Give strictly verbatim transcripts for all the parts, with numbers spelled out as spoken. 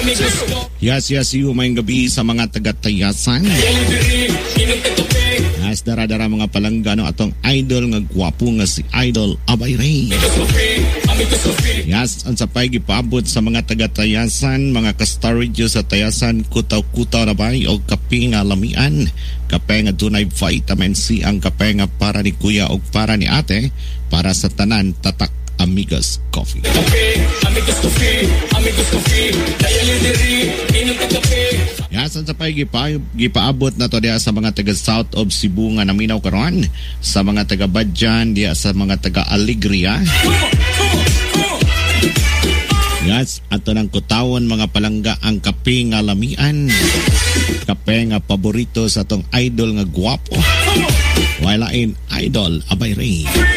Yes, yes, you, may gabi sa mga taga-tayasan. As dara-dara mga palanggano atong idol nga gwapo nga si Idol Abay Ray. Yes, ang sapay gipabot sa mga taga-tayasan, mga ka-storage sa tayasan, kutaw-kutaw na bay o kape nga lamian. Kape nga dunay vitamin C, ang kape nga para ni kuya o para ni ate, para sa tanan tatak Amigos Coffee. Amigos Coffee, Amigos Coffee, dayali diri, inom ka kape. Yasan sa pay gipa, gipaabot na to diya sa mga taga South of Cebu nga naminaw karon, sa mga taga Badjan, diya sa mga taga Alegria. Yes, ato ng kutawon mga palangga ang kape nga lamian. Kape nga paborito sa tong idol nga gwapo. Walain Idol Abay Ray.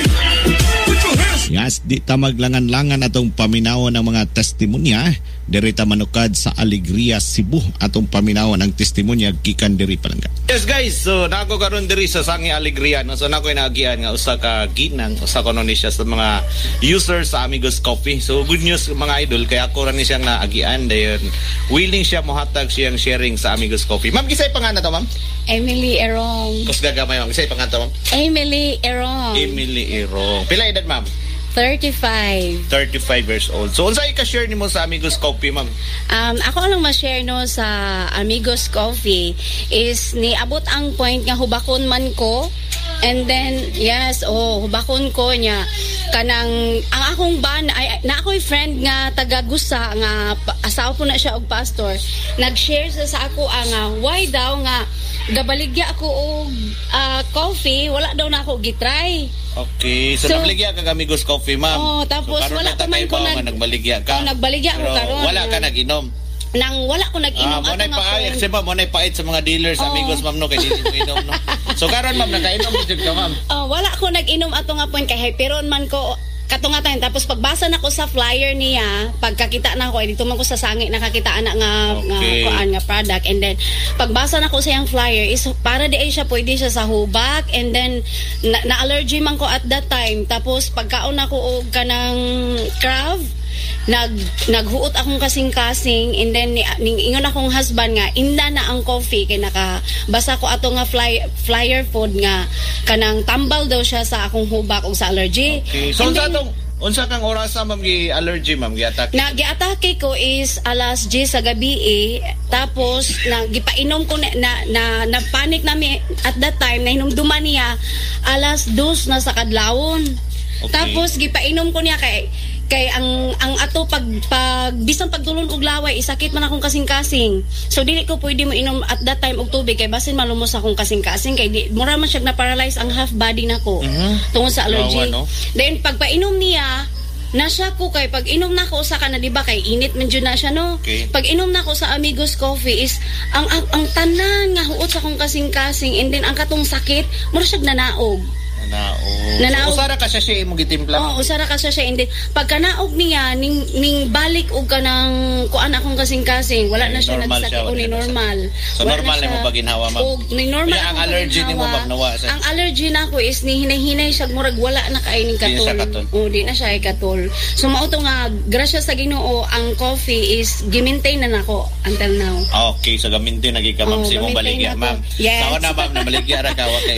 Yes, di ta maglangan-langan atong paminawon ng mga testimonya diri ta manukad sa Alegria, Cebu, atong paminawon ang testimonya gikan diri palangga. Yes guys, so nako karon diri sa Sangi Alegria, no? So nako inagian nga usa ka ginang, usa kuno ni siya sa mga users sa Amigos Coffee. So good news mga idol, kaya ako ra ni siyang naagian dayon. Willing siya mohatag siyang sharing sa Amigos Coffee. Ma'am, kisay pangalan to, ma'am? Emily Erong. Kus gagamay ma'am, kisay pangalan to, ma'am? Emily Erong. Emily Erong. Pila edad, ma'am? thirty-five. thirty-five years old. So, unsay ka-share nimo sa Amigos Coffee, ma'am? Um, ako lang ma-share no sa Amigos Coffee is niabot ang point nga hubakon man ko. And then, yes, oh, hubakon ko niya. Kanang, ang akong ban, ay, na ako'y friend nga taga-gusa, nga asawa po na siya og pastor, nag-share sa sa ako ang uh, why daw nga, gabaligya ako og uh, coffee, wala daw na ako gitry. Okay, so, so nagbaligya ka Amigos Coffee, ma'am. Oh, tapos so, wala ko man ko nag nagbaligya ka. Oh, nagbaligya ko karon. Wala ka nag-inom. Nang wala ko nag-inom ah, ato nga pa. Kasi ba mo nay pait sa mga dealers, oh. Amigos, ma'am, no, kay dili mo inom, no. So karon, ma'am, nakainom jud ka, ma'am. Oh, wala ko nag-inom ato nga point kay peron man ko katungatan. Tapos pagbasa na ko sa flyer niya, pagkakita na ko, dito man ko sa sangi nakakita na nga okay. nga kuan nga product, and then pagbasa na ko sa yang flyer is para di ay siya pwede siya sa hubak, and then na, na allergy man ko at that time. Tapos pagkaon na ko og kanang crab, nag naghuot akong kasing-kasing, and then ni, ning ingon akong husband nga inda na ang coffee kay nakabasa ko ato nga fly, flyer food nga kanang tambal daw siya sa akong hubak og sa allergy. Okay. So unsa tong unsa kang orasa ma'am gi allergy ma'am gi-atake? Na gi-atake ko is alas ten sa gabi eh. Tapos na gipainom ko na na, na, na panic nami at that time na hinumduman niya alas dos na sa kadlawon. Okay. Tapos gipainom ko niya kay kay ang ang ato pag pag bisang pagdulon og laway isakit man akong kasing-kasing, so dili ko pwede mo inom at that time og tubig kay basin malumos akong kasing-kasing kay di mura man siya na paralyze ang half body nako mm-hmm. tungod sa allergy. Oh, no? Then pag painom niya na siya ko kay pag inom na ko sa kana di ba kay init man jud na siya no. Okay. Pag inom na ko sa Amigos Coffee is ang ang, ang tanan nga huot sa akong kasing-kasing, and then ang katong sakit mura siya nanaog. Nanaog. Nanaog. So, usara ka siya siya imong gitimpla. Oo, oh, usara ka siya siya. Hindi. Pag kanaog niya, ning, ning balik og ka ng kuan akong kasing-kasing. Wala okay, na siya nagsakit o ni normal. So, wala normal na mo paginhawa, ma'am? O, ni normal ang allergy ni mo, ma'am, nawa siya? Ang allergy na ko is ni hinay-hinay siya, murag wala na kaining katol. Di na siya katol. O, di na siya ay katol. So, mauto nga, grasya sa Ginoo, ang coffee is gimintain na nako until now. Okay, so gamintin nagi ka, ma'am, oh, si mong baligya, ma'am. Yes. Sako na, ma'am, na baligya ra ka, wa kay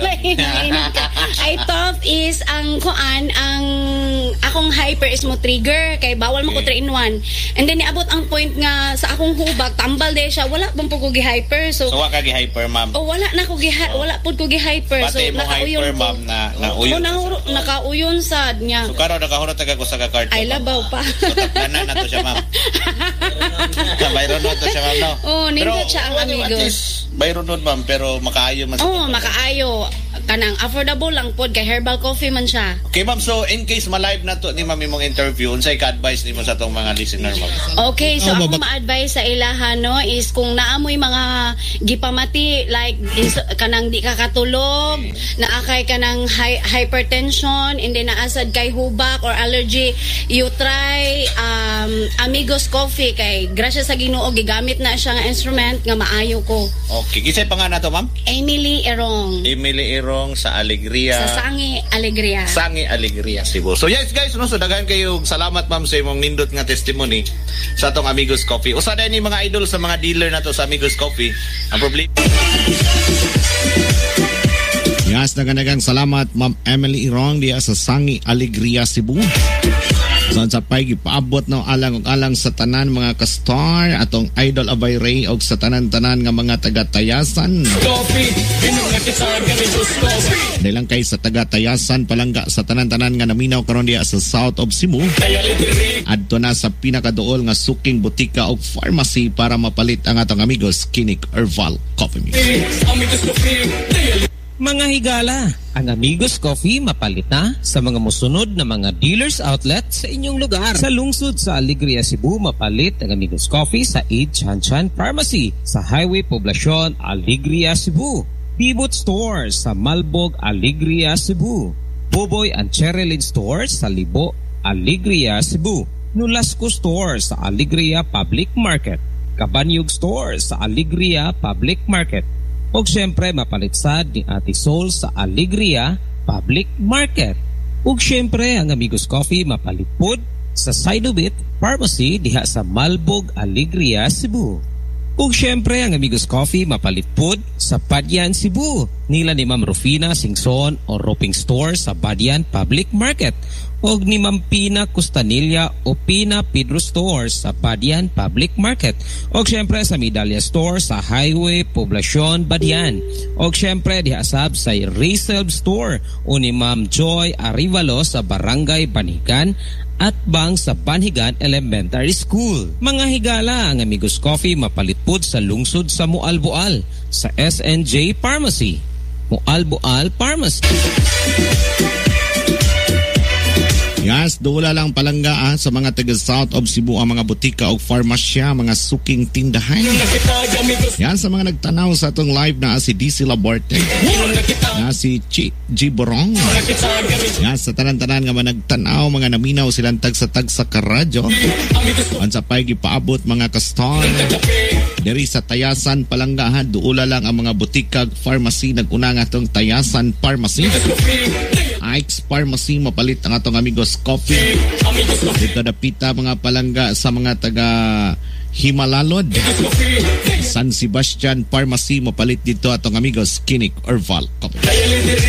inom. I thought is ang kuan ang akong hyper is mo trigger kay bawal mo okay. ko three in one, and then niabot ang point nga sa akong hubag tambal de siya, wala bang po ko gi hyper, so so wa ka gi hyper, ma'am. Oh, wala na ko gi oh. wala pud ko gi hyper, so nakauyon ma'am na nauyon. Oh, na nakauyon sad niya. So karon nakahurot ka ko sa ka card. Ay labaw pa. So tanan na to siya, ma'am. Bayron na to siya, ma'am, no. Oh, nindot siya ang Amigos. Bayron nun, ma'am, pero makaayo man. Oh, makaayo. Kanang affordable lang pod kay herbal coffee man siya. Okay, ma'am, so in case ma-live na to ni ma'am imong interview, unsay ka-advise nimo sa tong mga listener, ma'am? Okay, so oh, ako ma-advise sa ilaha no is kung naamoy mga gipamati like is, kanang di ka katulog, okay. naakay kanang hi- hypertension, and then naasad kay hubak or allergy, you try um, Amigos Coffee kay grasya sa Ginoo gigamit na siya nga instrument nga maayo ko. Okay, kisay pa nga na to, ma'am? Emily Erong. Emily Erong. Irong sa Alegria. Sa Sangi Alegria. Sangi Alegria, Cebu. So yes guys, no, so daghan kayo salamat ma'am sa imong nindot nga testimony sa atong Amigos Coffee. Usa din ni mga idol sa mga dealer na to sa Amigos Coffee. Ang problema. Yes, nagang salamat Ma'am Emily Irong diya sa Sangi Alegria, Cebu. So sa pay gipaabot no alang og alang sa tanan mga ka-star atong Idol Abay Ray og sa tanan-tanan nga mga taga-Tayasan. Dalang kay sa taga-Tayasan palangga sa tanan-tanan nga naminaw karon diya sa South of Cebu. Adto na sa pinakaduol nga suking butika og pharmacy para mapalit ang atong amigos Kinik Herbal Coffee. Mga higala, ang Amigos Coffee mapalit na sa mga musunod na mga dealers outlet sa inyong lugar. Sa lungsod sa Alegria, Cebu, mapalit ang Amigos Coffee sa eight Chan Chan Pharmacy sa Highway Poblacion, Alegria, Cebu. Bibot Store sa Malbog, Alegria, Cebu. Boboy and Cherilyn Store sa Libo, Alegria, Cebu. Nulasco Store sa Alegria Public Market. Kabanyog Store sa Alegria Public Market. O siyempre mapalit sad ni Ate Sol sa Alegria Public Market. O siyempre ang Amigos Coffee mapalit pod sa Sidobit Pharmacy diha sa Malbog, Alegria, Cebu. O siyempre ang Amigos Coffee mapalit pod sa Badyan, Cebu nila ni Ma'am Rufina Singson o Roping Store sa Badyan Public Market o ni Ma'am Pina Costanilla o Pina Pedro Store sa Badyan Public Market o siyempre sa Medalya Store sa Highway Poblacion, Badyan o siyempre dihasab sa Reselb Store o ni Ma'am Joy Arivalo sa Barangay Banhigan at bang sa Banhigan Elementary School. Mga higala, ang Amigos Coffee mapalit pod sa lungsod sa Mualboal sa S N J Pharmacy. Mualboal Pharmacy. Yes, doula lang palangga ah, sa mga taga South of Cebu ang mga butika o farmasya, mga suking tindahan. Yan sa mga nagtanaw sa atong live na si D C Laborde, na si Chi G Borong. Yan sa tanan-tanan nga managtanaw, mga naminaw silang tag sa tag sa karadyo. Ang sa pay gipaabot mga ka-star. Diri sa Tayasan palangga ha, doula lang ang mga butika pharmacy naguna nga atong Tayasan Pharmacy. Ike's Pharmacy mapalit ang atong Amigos Coffee. Dito dapita mga palangga sa mga taga Himalalod. San Sebastian Pharmacy mapalit dito atong Amigos Kinik Herbal Coffee.